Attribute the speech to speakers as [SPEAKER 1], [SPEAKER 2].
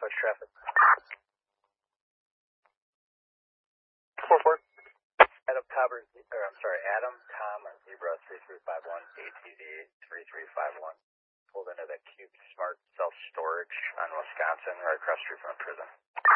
[SPEAKER 1] dispatch traffic. 4-4. Adam Tom on Zebra 3351, ATV 3351. Pulled into the Cube Smart Self-Storage on Wisconsin, right across the street from the prison.